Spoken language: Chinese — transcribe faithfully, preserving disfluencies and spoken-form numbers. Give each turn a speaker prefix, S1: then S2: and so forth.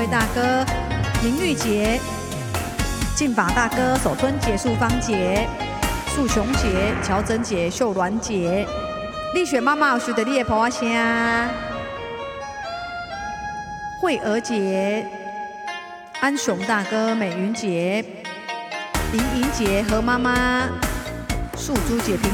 S1: 慧大哥、明玉姐、进法大哥、守春姐、素芳姐、素雄姐、乔珍姐、秀鸾姐、丽雪妈妈，许得你的婆啊声，慧娥姐、安雄大哥、美云姐、林莹姐、何妈妈、素珠姐、平